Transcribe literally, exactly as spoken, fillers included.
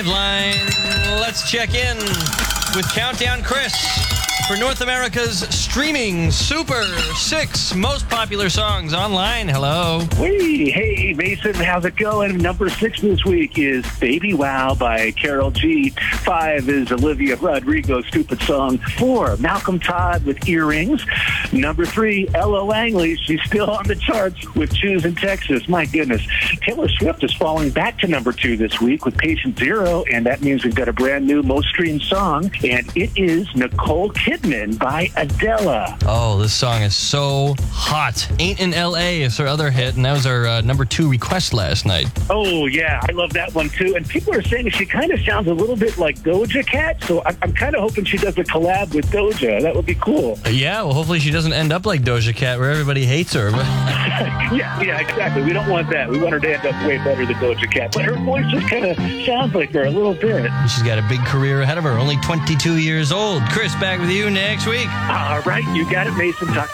Line. Let's check in with Countdown Chris for North America's streaming Super Six most popular songs online. Hello. Hey, hey, Mason, how's it going? Number six this week is Baby Wow by Karol G. Five is Olivia Rodrigo's Stupid Song. Four, Malcolm Todd with Earrings. Number three, Ella Langley. She's still on the charts with Choose in Texas. My goodness. Taylor Swift is falling back to number two this week with Patient Zero, and that means we've got a brand new most streamed song, and it is Nicole Kidman by Adele. Oh, this song is so hot. Ain't in L A is her other hit, and that was our uh, number two request last night. Oh, yeah, I love that one, too. And people are saying she kind of sounds a little bit like Doja Cat, so I'm, I'm kind of hoping she does a collab with Doja. That would be cool. Yeah, well, hopefully she doesn't end up like Doja Cat, where everybody hates her. yeah, yeah, exactly. We don't want that. We want her to end up way better than Doja Cat. But her voice just kind of sounds like her a little bit. She's got a big career ahead of her, only twenty-two years old. Chris, back with you next week. All right, you got it, Mason. Talk